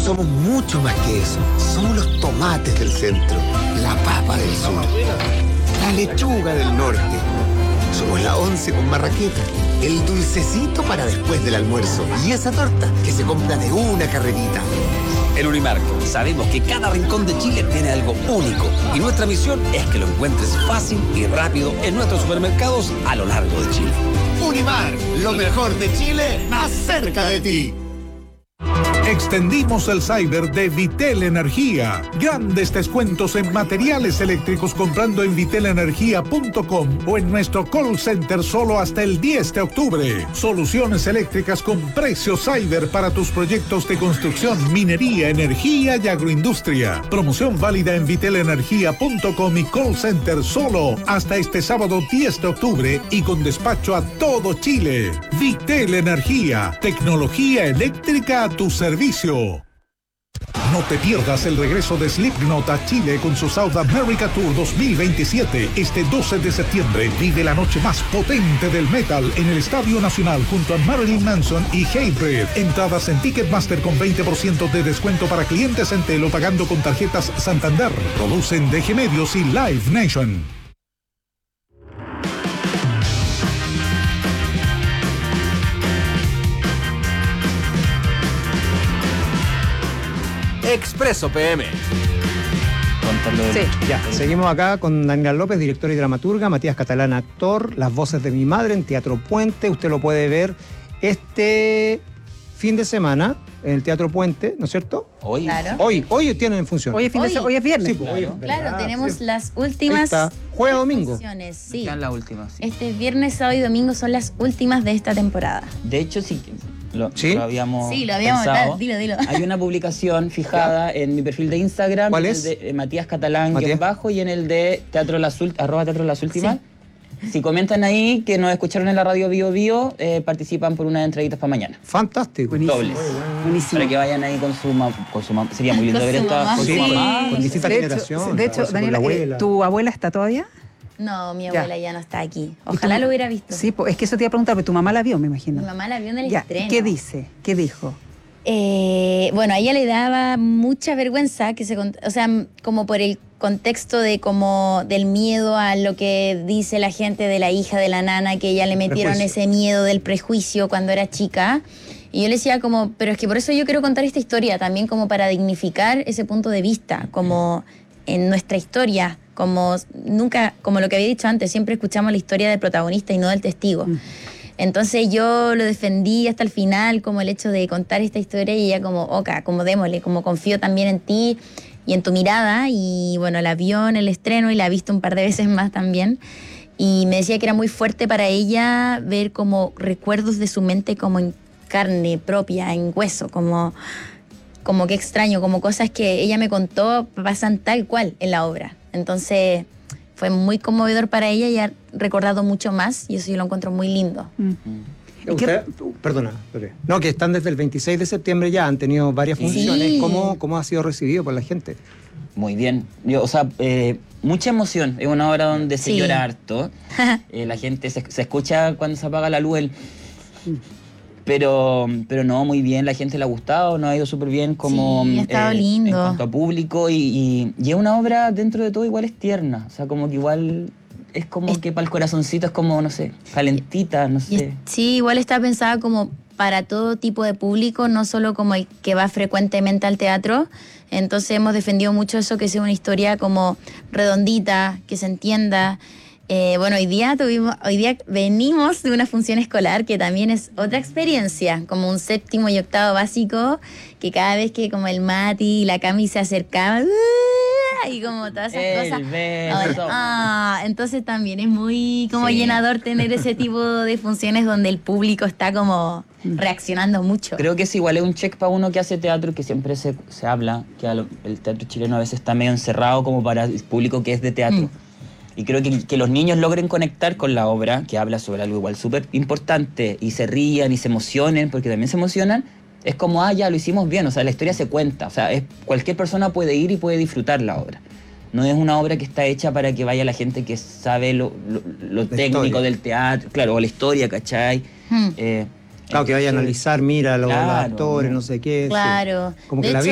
somos mucho más que eso. Somos los tomates del centro, la papa del sur, la lechuga del norte. Somos la once con marraqueta, el dulcecito para después del almuerzo y esa torta que se compra de una carrerita. En Unimark sabemos que cada rincón de Chile tiene algo único y nuestra misión es que lo encuentres fácil y rápido en nuestros supermercados a lo largo de Chile. Unimark, lo mejor de Chile, más cerca de ti. Extendimos el Cyber de Vitel Energía. Grandes descuentos en materiales eléctricos comprando en vitelenergia.com o en nuestro call center solo hasta el 10 de octubre. Soluciones eléctricas con precios Cyber para tus proyectos de construcción, minería, energía y agroindustria. Promoción válida en vitelenergia.com y call center solo hasta este sábado 10 de octubre y con despacho a todo Chile. Vitel Energía, tecnología eléctrica a tu servicio. No te pierdas el regreso de Slipknot a Chile con su South America Tour 2027. Este 12 de septiembre vive la noche más potente del metal en el Estadio Nacional junto a Marilyn Manson y Hatebreed. Entradas en Ticketmaster con 20% de descuento para clientes en Telo pagando con tarjetas Santander. Producen DG Medios y Live Nation. Expreso PM. Sí, ya. Seguimos acá con Daniela López, directora y dramaturga, Matías Catalán, actor, Las voces de mi madre en Teatro Puente. Usted lo puede ver este fin de semana en el Teatro Puente, ¿no es cierto? Hoy. Claro. Hoy tienen función. Hoy es viernes. Sí, pues, hoy es Claro, tenemos sí. las últimas jueves domingo. funciones, sí. Están las últimas. Sí. Este viernes, sábado y domingo son las últimas de esta temporada. De hecho, sí. Lo habíamos pensado. Dilo. Hay una publicación fijada en mi perfil de Instagram. ¿Cuál es? De Matías Catalán _ y en el de Teatro Las Últimas. Sí. Si comentan ahí que nos escucharon en la radio Bio Bio, participan por unas entraditas para mañana. Fantástico. Dobles. Buenísimo. Para que vayan ahí con su mamá. Sería muy lindo Con ver su esta mamá, con su sí. mamá. Con distintas generaciones. De hecho, con Daniela, la abuela. ¿tu abuela está todavía? No, mi abuela ya no está aquí. Ojalá lo hubiera visto. Sí, pues, es que eso te iba a preguntar, pero tu mamá la vio, me imagino. Mi mamá la vio en el Ya, estreno. ¿qué dice? ¿Qué dijo? Bueno, a ella le daba mucha vergüenza o sea, como por el contexto de como del miedo a lo que dice la gente de la hija de la nana, que ella le metieron ese miedo del prejuicio cuando era chica. Y yo le decía como, pero es que por eso yo quiero contar esta historia, también como para dignificar ese punto de vista, como en nuestra historia, como nunca, como lo que había dicho antes, siempre escuchamos la historia del protagonista y no del testigo. Entonces yo lo defendí hasta el final, como el hecho de contar esta historia, y ella como, como démosle, como confío también en ti y en tu mirada. Y bueno, la vio en el estreno y la ha visto un par de veces más también. Y me decía que era muy fuerte para ella ver como recuerdos de su mente como en carne propia, en hueso, como que extraño, como cosas que ella me contó pasan tal cual en la obra. Entonces fue muy conmovedor para ella y ha recordado mucho más, y eso yo lo encuentro muy lindo. Perdona. No, que están desde el 26 de septiembre ya, han tenido varias funciones. Sí. ¿Cómo ha sido recibido por la gente? Muy bien. Mucha emoción. Es una obra donde se Sí. llora harto. La gente se escucha cuando se apaga la luz. Pero no, muy bien. La gente le ha gustado, nos ha ido súper bien como Sí, ha estado lindo. en cuanto a público. Y es una obra, dentro de todo, igual es tierna. O sea, como que igual es como que para el corazoncito es como, no sé, calentita, no sé. Sí, igual está pensada como para todo tipo de público, no solo como el que va frecuentemente al teatro. Entonces hemos defendido mucho eso, que sea una historia como redondita, que se entienda. Bueno, hoy día venimos de una función escolar que también es otra experiencia, como un 7º y 8º básico, que cada vez que como el Mati y la Cami se acercaban, y como todas esas cosas. Beso. Entonces también es muy como llenador tener ese tipo de funciones donde el público está como reaccionando mucho. Creo que es igual, es un check para uno que hace teatro, que siempre se habla, que el teatro chileno a veces está medio encerrado como para el público que es de teatro. Y creo que los niños logren conectar con la obra, que habla sobre algo igual súper importante, y se rían y se emocionen, porque también se emocionan, es como, ya lo hicimos bien, o sea, la historia se cuenta, o sea, cualquier persona puede ir y puede disfrutar la obra. No es una obra que está hecha para que vaya la gente que sabe lo técnico del teatro, claro, o la historia, ¿cachai? Claro, que vaya a analizar, mira, los actores, no sé qué. Claro. Sí. Como de que la hecho,